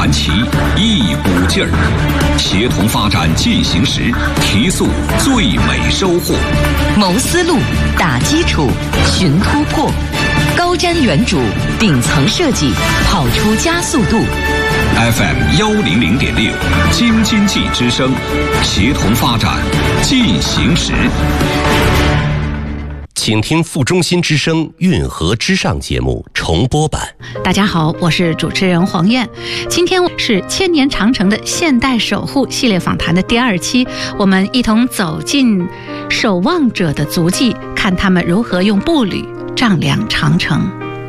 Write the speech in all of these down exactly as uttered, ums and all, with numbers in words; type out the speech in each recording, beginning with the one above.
谈齐，一股劲儿，协同发展进行时，提速最美收获。 谋思路，打基础，寻突破，高瞻远瞩，顶层设计，跑出加速度。 F M 幺零零点六，京津冀之声，协同发展进行时。 请听副中心之声运河之上节目重播版。 大家好，我是主持人黄燕。今天是千年长城的现代守护系列访谈的第二期，我们一同走进守望者的足迹，看他们如何用步履丈量长城。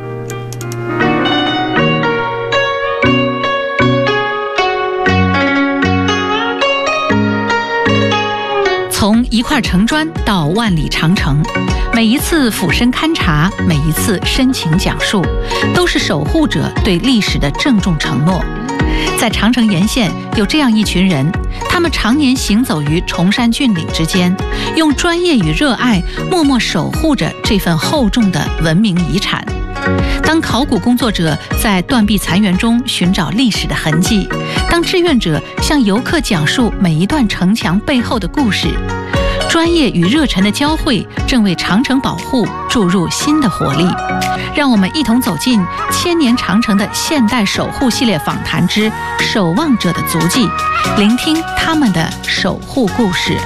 从一块城砖到万里长城，每一次俯身勘察，每一次深情讲述，都是守护者对历史的郑重承诺。在长城沿线有这样一群人，他们常年行走于崇山峻岭之间，用专业与热爱默默守护着这份厚重的文明遗产。当考古工作者在断壁残垣中寻找历史的痕迹，当志愿者向游客讲述每一段城墙背后的故事，专业与热忱的交汇正为长城保护注入新的活力。让我们一同走进千年长城的现代守护系列访谈之守望者的足迹，聆听他们的守护故事。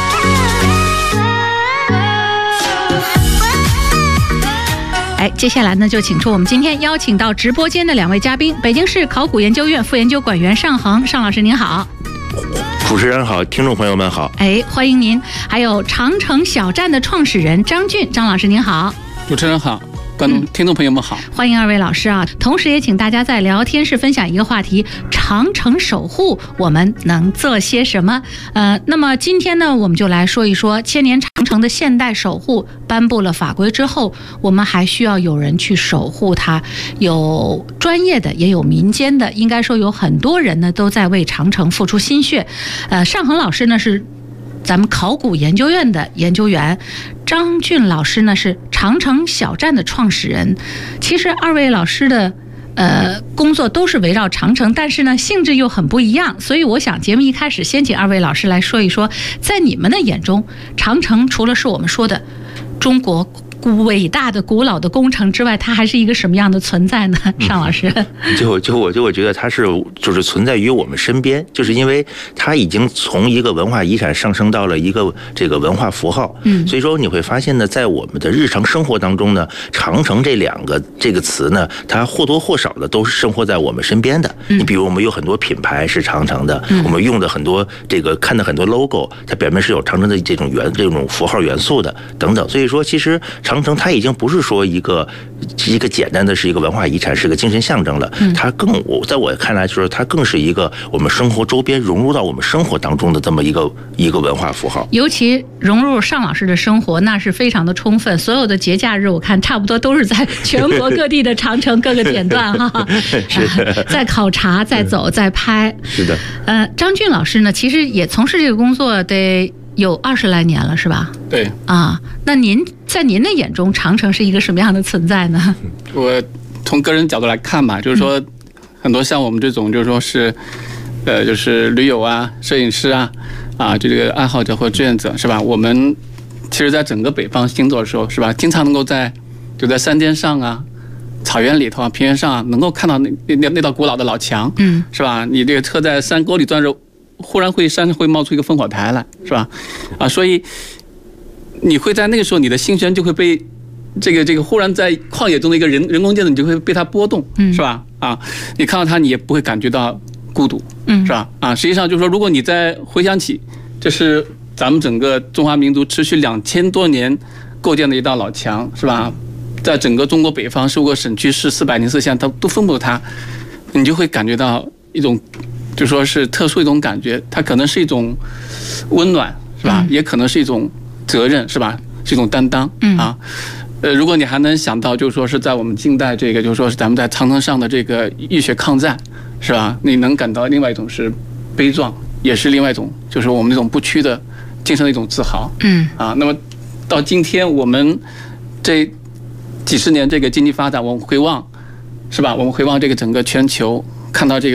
哎，接下来呢，就请出我们今天邀请到直播间的两位嘉宾，北京市考古研究院副研究馆员尚恒，尚老师您好。 主持人好，听众朋友们好。 哎，欢迎您。还有长城小站的创始人张俊，张老师您好。 主持人好，观众、嗯、听众朋友们好， 欢迎二位老师啊！同时也请大家在聊天室分享一个话题：长城守护，我们能做些什么？呃，那么今天呢，我们就来说一说千年长城的现代守护。颁布了法规之后，我们还需要有人去守护它，有专业的，也有民间的，应该说有很多人呢都在为长城付出心血。呃，尚恒老师呢是咱们考古研究院的研究员，张俊老师呢是长城小站的创始人。其实二位老师的呃工作都是围绕长城，但是呢性质又很不一样，所以我想节目一开始先请二位老师来说一说，在你们的眼中，长城除了是我们说的中国伟大的古老的工程之外，它还是一个什么样的存在呢？尚老师， 就就我就我觉得它是就是存在于我们身边，就是因为它已经从一个文化遗产上升到了一个这个文化符号。嗯，所以说你会发现呢，在我们的日常生活当中呢，长城这两个这个词呢，它或多或少的都是生活在我们身边的。你比如我们有很多品牌是长城的，我们用的很多这个看的很多 logo， 它表面是有长城的这种元这种符号元素的等等。所以说，其实长城它已经不是说一个一个简单的是一个文化遗产，是个精神象征了。它更我在我看来就是它更是一个我们生活周边融入到我们生活当中的这么一个一个文化符号。 尤其融入尚老师的生活，那是非常的充分。所有的节假日，我看差不多都是在全国各地的长城各个点段哈，是的，在考察、在走、在拍。 是的。 呃，张俊老师呢，其实也从事这个工作得有二十来年了，是吧？ 对。啊， 那您在您的眼中，长城是一个什么样的存在呢？ 我从个人角度来看吧，就是说，很多像我们这种，就是说是，呃，就是驴友啊、摄影师啊，啊，就这个爱好者或志愿者，是吧？我们其实在整个北方行走的时候，是吧？经常能够在就在山巅上啊、草原里头啊、平原上啊，能够看到那那那道古老的老墙，嗯，是吧？你这个车在山沟里钻着，忽然会山上会冒出一个烽火台来，是吧？啊，所以你会在那个时候，你的心弦就会被这个这个忽然在旷野中的一个人人工建筑，你就会被它波动，嗯，是吧？啊，你看到它，你也不会感觉到孤独，嗯，是吧？啊，实际上就是说，如果你再回想起，这是咱们整个中华民族持续两千多年构建的一道老墙，是吧？在整个中国北方十五个省区市四百零四县，它都分布它，你就会感觉到一种，就说是特殊一种感觉，它可能是一种温暖，是吧？也可能是一种责任，是吧？是一种担当，嗯啊。呃，如果你还能想到，就是说是在我们近代这个，就是说是咱们在长城上的这个浴血抗战，是吧？你能感到另外一种是悲壮，也是另外一种，就是我们那种不屈的精神的一种自豪，嗯啊。那么到今天我们这几十年这个经济发展，我们回望，是吧？我们回望这个整个全球，看到这个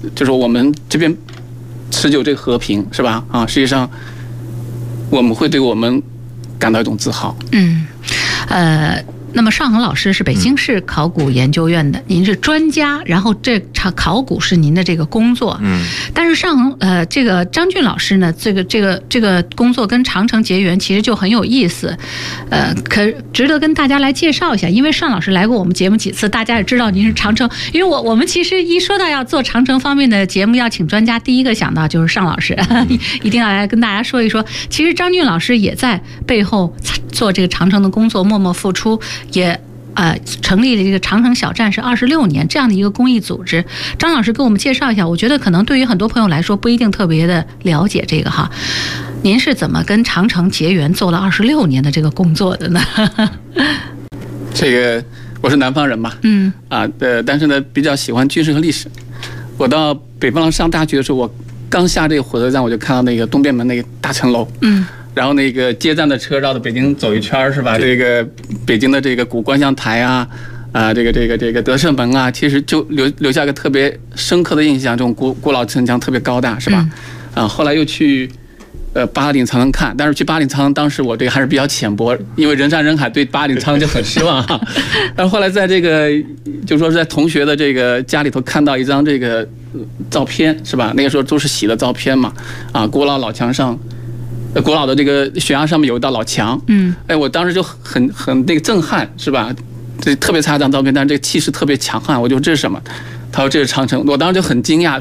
就是我们这边持久这个和平，是吧？啊，实际上我们会对我们感到一种自豪。 嗯，呃。那么尚恒老师是北京市考古研究院的，您是专家，然后这考古是您的这个工作。嗯，但是尚恒呃，这个张俊老师呢，这个这个这个工作跟长城结缘其实就很有意思，呃，可值得跟大家来介绍一下。因为尚老师来过我们节目几次，大家也知道您是长城，因为我我们其实一说到要做长城方面的节目，要请专家，第一个想到就是尚老师，一定要来跟大家说一说。其实张俊老师也在背后做这个长城的工作，默默付出。也呃成立了这个长城小站是二十六年这样的一个公益组织。张老师给我们介绍一下，我觉得可能对于很多朋友来说不一定特别的了解这个哈。您是怎么跟长城结缘，做了二十六年的这个工作的呢？ 这个我是南方人嘛，嗯啊呃，但是呢比较喜欢军事和历史。我到北方上大学的时候，我刚下这个火车站，我就看到那个东便门那个大城楼，嗯。然后那个接站的车绕着北京走一圈是吧？这个北京的这个古观象台啊，啊，这个这个这个德胜门啊，其实就留留下个特别深刻的印象。这种古古老城墙特别高大是吧？啊，后来又去呃八达岭长城看，但是去八达岭长城当时我这个还是比较浅薄，因为人山人海，对八达岭长城就很失望哈。但是后来在这个就说是在同学的这个家里头看到一张这个照片是吧？那个时候都是洗的照片嘛，啊，古老老墙上。古老的这个悬崖上面有一道老墙，嗯，哎，我当时就很很那个震撼，是吧？这特别差一张照片，但是这个气势特别强悍。我就这是什么？他说这是长城，我当时就很惊讶，